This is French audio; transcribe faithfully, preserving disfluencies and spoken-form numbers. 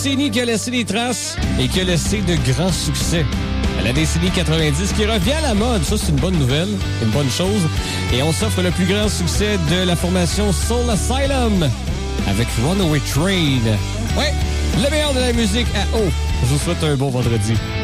décennie qui a laissé des traces et qui a laissé de grands succès. La décennie quatre-vingt-dix qui revient à la mode. Ça, c'est une bonne nouvelle, une bonne chose. Et on s'offre le plus grand succès de la formation Soul Asylum avec Runaway Train. Ouais, le meilleur de la musique à eau. Je vous souhaite un bon vendredi.